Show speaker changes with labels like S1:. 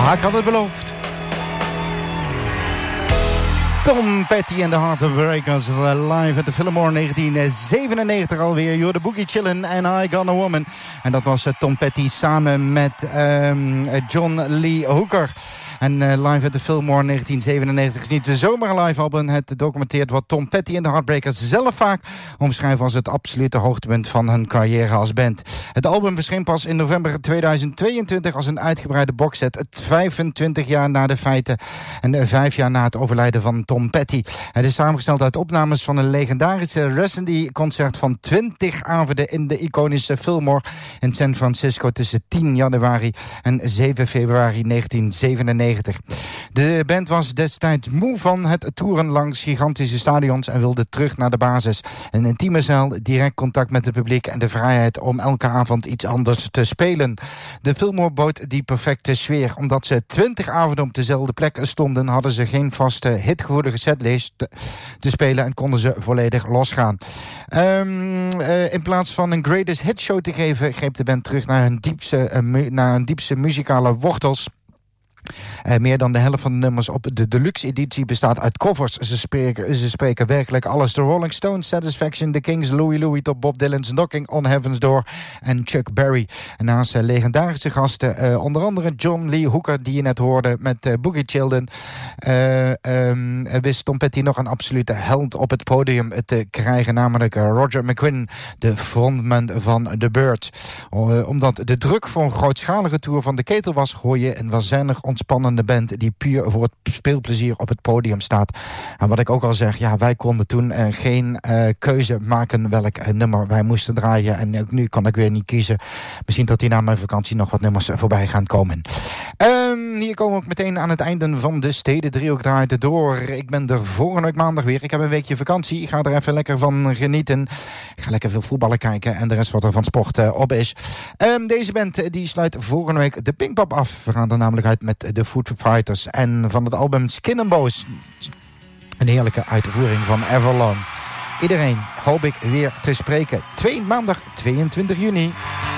S1: ik had het beloofd. Tom Petty en de Heartbreakers live at the Fillmore 1997 alweer. You're the Boogie Chillin' and I Got a Woman. En dat was Tom Petty samen met John Lee Hooker. En live at the Fillmore 1997 is niet zomaar een live album. Het documenteert wat Tom Petty en de Heartbreakers zelf vaak omschrijven als het absolute hoogtepunt van hun carrière als band. Het album verscheen pas in november 2022 als een uitgebreide boxset. 25 jaar na de feiten en 5 jaar na het overlijden van Tom Petty. Het is samengesteld uit opnames van een legendarische residency-concert van 20 avonden in de iconische Fillmore in San Francisco tussen 10 januari en 7 februari 1997. De band was destijds moe van het toeren langs gigantische stadions en wilde terug naar de basis. Een intieme zaal, direct contact met het publiek en de vrijheid om elke avond iets anders te spelen. De Fillmore bood die perfecte sfeer. Omdat ze 20 avonden op dezelfde plek stonden, hadden ze geen vaste hitgevoelige setlist te spelen en konden ze volledig losgaan. In plaats van een greatest hit show te geven, greep de band terug naar hun diepste muzikale wortels. Meer dan de helft van de nummers op de deluxe editie bestaat uit covers. Ze spreken werkelijk alles. The Rolling Stones, Satisfaction, The Kings, Louie Louie tot Bob Dylan's Knocking on Heaven's Door en Chuck Berry. En naast legendarische gasten, onder andere John Lee Hooker, die je net hoorde met Boogie Children, wist Tom Petty nog een absolute held op het podium te krijgen, namelijk Roger McGuinn, de frontman van The Byrds. Omdat de druk voor een grootschalige tour van de ketel was, hoor je een waanzinnig ontspannende band die puur voor het speelplezier op het podium staat. En wat ik ook al zeg, ja, wij konden toen geen keuze maken welk nummer wij moesten draaien. En ook nu kan ik weer niet kiezen. Misschien dat hier na mijn vakantie nog wat nummers voorbij gaan komen. Hier komen we ook meteen aan het einde van de Steden Driehoek draait door. Ik ben er volgende week maandag weer. Ik heb een weekje vakantie. Ik ga er even lekker van genieten. Ik ga lekker veel voetballen kijken en de rest wat er van sport op is. Deze band die sluit volgende week de Pinkpop af. We gaan er namelijk uit met de Food Fighters. En van het album Skin and Bones een heerlijke uitvoering van Everlong. Iedereen hoop ik weer te spreken. Maandag 22 juni.